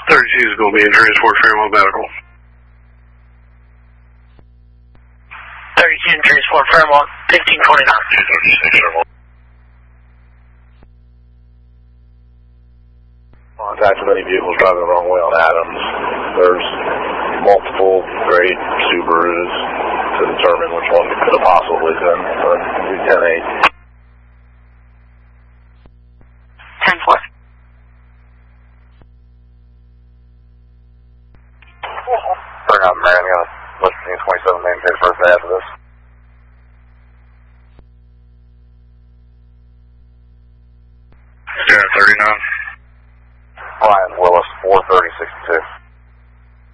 32 is going to be in transport Fairmont Medical. 32 in transport Fairmont, 1529. 236 Fairmont. Contact with any vehicles driving the wrong way on Adams. There's multiple great Subarus to determine which one it could have possibly been. But do 10-8. 10-4. Bring up Marion, listening 27 main page first after this.